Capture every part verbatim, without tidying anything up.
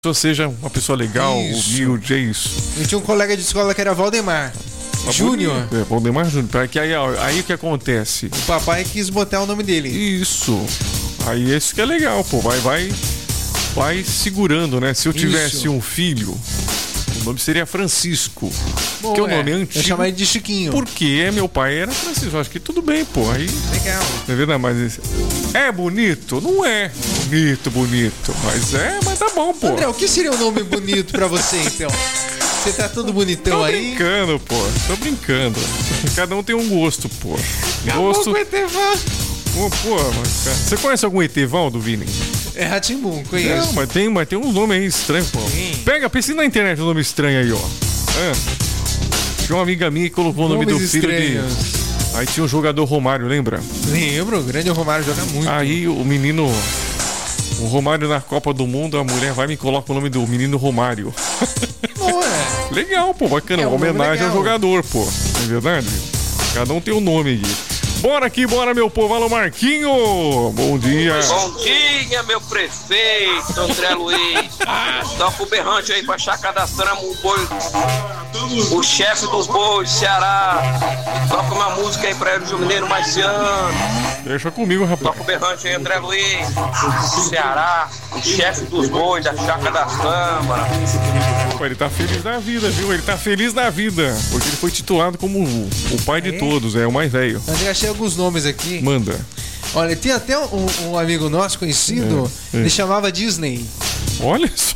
pessoa seja uma pessoa legal, Isso. humilde, é isso. Eu tinha um colega de escola que era Valdemar Júnior. É, Valdemar Júnior. Que aí, aí o que acontece? O papai quis botar o nome dele. Isso. Aí esse que é legal, pô. Vai, vai, vai segurando, né? Se eu tivesse Isso. um filho, o nome seria Francisco. Bom, que o é, nome é eu antigo. chamava ele de Chiquinho. Porque meu pai era Francisco. Acho que tudo bem, pô. Aí. Legal. É verdade, mas esse... é bonito? Não é bonito, bonito. Mas é, mas tá bom, pô. André, o que seria um nome bonito pra você, então? Você tá todo bonitão Tô aí? brincando, pô. Tô brincando. Cada um tem um gosto, pô. Gosto. Com Etevaldo. Pô, pô, mas, cara, você conhece algum Etevaldo, Vini? É Rá-Tim-Bum, conheço. Não, mas tem, mas tem uns nomes aí estranhos, pô. Sim. Pega, pesquisa na internet um nome estranho aí, ó. É. Tinha uma amiga minha que colocou o nome Nomes do filho estranhos. de. Aí tinha um jogador Romário, lembra? Lembro, o grande Romário joga muito. Aí o menino. O Romário na Copa do Mundo, a mulher vai e me coloca o nome do menino Romário. Não é? Legal, pô, bacana. É um nome Homenagem ao legal. jogador, pô. Não é verdade? Cada um tem um nome aqui. Bora aqui, bora, meu povo. Alô, Marquinho. Bom dia. Bom dia, meu prefeito, André Luiz. Toca o berrante aí pra achar cadastramos o boi, o chefe dos bois, Ceará. Toca uma música aí pra ele, o Mineiro Marciano. Deixa comigo, rapaz. Toca o berrante aí, André Luiz. Ceará, o chefe dos bois, da Chácara da Samba. Pô, ele tá feliz da vida, viu? Ele tá feliz da vida. Porque ele foi titulado como o, o pai de É? todos, é o mais velho. André, achei alguns nomes aqui. Manda. Olha, tem até um, um amigo nosso conhecido, É, é. ele chamava Disney. Olha só.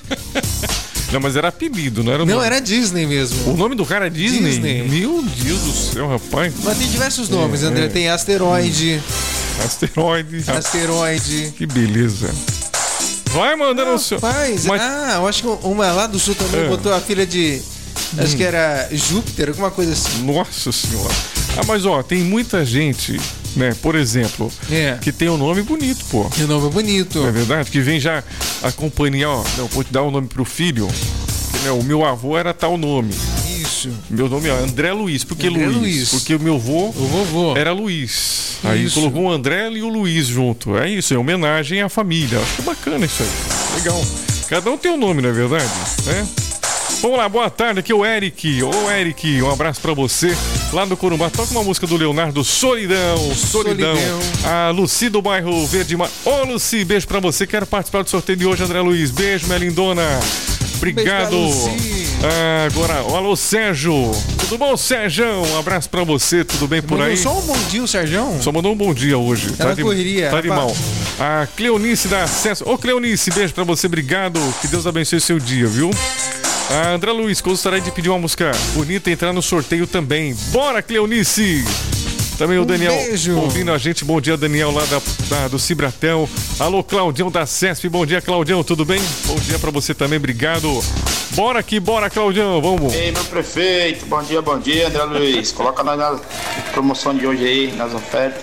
Não, mas era apelido, não era o Não, nome. era Disney mesmo. O nome do cara é Disney? Disney. Meu Deus do céu, rapaz. Mas tem diversos nomes, André. é. Tem Asteroide, Asteroide. Asteroide. Que beleza. Vai mandando o seu. Rapaz, Mas- ah, eu acho que uma lá do sul também É. botou a filha de... Acho que era Júpiter, alguma coisa assim. Nossa senhora. Ah, mas ó, tem muita gente, né? Por exemplo, É. que tem um nome bonito, pô. E o nome é bonito. Não é verdade? Que vem já acompanhar, ó. Não, vou te dar o nome pro filho. Que, né, o meu avô era tal nome. Isso. Meu nome é André Luiz. Por que André Luiz? Luiz. Porque o meu avô O vovô. era Luiz. Aí Isso. colocou o André e o Luiz junto. É isso, é homenagem à família. Acho que bacana isso aí. Legal. Cada um tem um nome, não é verdade? É. Vamos lá, boa tarde, aqui é o Eric. Ô Eric, um abraço pra você. Lá no Corumbá, toca uma música do Leonardo, Solidão, Solidão. Solidão. A Luci do bairro Verde Mar. Ô Luci, beijo pra você. Quero participar do sorteio de hoje, André Luiz. Beijo, minha lindona. Obrigado. Beijo pra Luci. Ah, agora, alô Sérgio. Tudo bom, Sérgio? Um abraço pra você, tudo bem por Mandou aí? só um bom dia, o Sérgio. Só mandou um bom dia hoje. Tá na correria, Tá de rapaz. mal. A Cleonice dá acesso. Ô, Cleonice, beijo pra você, obrigado. Que Deus abençoe o seu dia, viu? A André Luiz, gostaria de pedir uma música bonita e entrar no sorteio também. Bora, Cleonice! Também o Um Daniel beijo. ouvindo a gente. Bom dia, Daniel, lá da, da- do Cibratão. Alô, Claudião da CESP. Bom dia, Claudião, tudo bem? Bom dia pra você também, obrigado. Bora aqui, bora, Claudião, vamos. Ei, meu prefeito, bom dia, bom dia, André Luiz. Coloca nós na promoção de hoje aí, nas ofertas.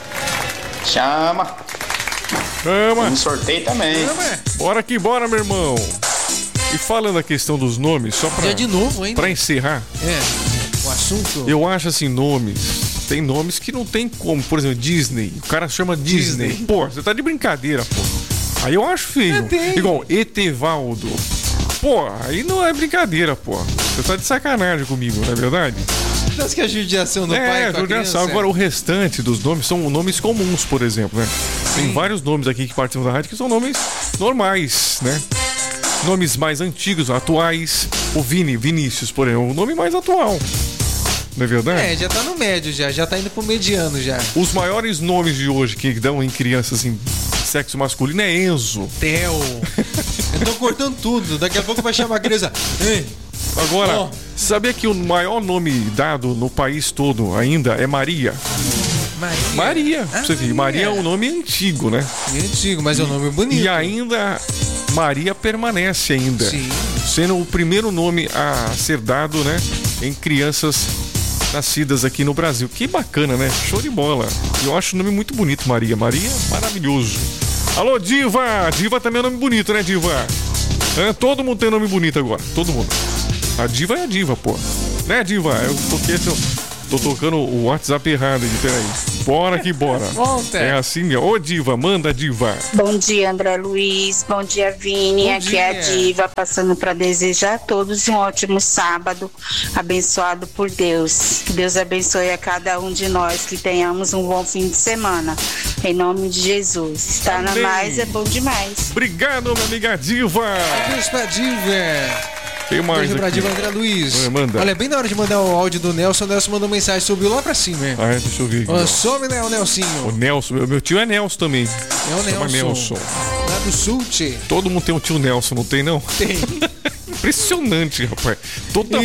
Chama. Chama. Um sorteio também. Bora aqui, bora, meu irmão. E falando da questão dos nomes, só pra, Dia de novo, hein? pra encerrar, É. O assunto. eu acho assim, nomes. Tem nomes que não tem como. Por exemplo, Disney. O cara chama Disney. Disney. Pô, você tá de brincadeira, pô. Aí eu acho feio. É, tem. Igual Etevaldo. Pô, aí não é brincadeira, pô. Você tá de sacanagem comigo, não é verdade? Parece que a judiação do pai É, com a judiação. criança. Agora, o restante dos nomes são nomes comuns, por exemplo, né? Tem vários nomes aqui que participam da rádio que são nomes normais, né? Nomes mais antigos, atuais. O Vini, Vinícius, por exemplo, o nome mais atual. Não é verdade? É, já tá no médio já, já tá indo pro mediano já. Os maiores nomes de hoje que dão em crianças em sexo masculino é Enzo. Theo. Eu tô cortando tudo, daqui a pouco vai chamar a criança. Ei, Agora, Ó. sabia que o maior nome dado no país todo ainda é Maria? Maria. Maria. Ah, Você vê, Maria é um nome antigo, né? É antigo, mas é um nome bonito. E ainda Maria permanece ainda, Sim. sendo o primeiro nome a ser dado, né, em crianças nascidas aqui no Brasil. Que bacana, né? Show de bola. Eu acho o nome muito bonito, Maria. Maria, maravilhoso. Alô, Diva! Diva também é nome bonito, né, Diva? É, todo mundo tem nome bonito agora. Todo mundo. A Diva é a Diva, pô. Né, Diva? Eu toquei esse... Tô tocando o WhatsApp errado aqui, peraí. Bora que bora. Volta. É assim, meu. Ô, Diva, manda, Diva. Bom dia, André Luiz. Bom dia, Vini. Bom Aqui dia. é a Diva, passando para desejar a todos um ótimo sábado, abençoado por Deus. Que Deus abençoe a cada um de nós, que tenhamos um bom fim de semana. Em nome de Jesus. Estar na Amém. mais é bom demais. Obrigado, minha amiga Diva. Beijo pra Diva. Tem mais Beijo pra aqui. Diva, André Luiz. É, manda. Olha, bem na hora de mandar o áudio do Nelson, o Nelson mandou mensagem, subiu lá pra cima, hein? Ah, é, deixa eu ver aqui. Ó, ó. some, né, o O Nelsinho. Nelson, meu, meu tio é Nelson também. É o Chama Nelson. Nelson. Lá do Sul, tchê. Todo mundo tem um tio Nelson, não tem não? Tem. Impressionante, rapaz. Toda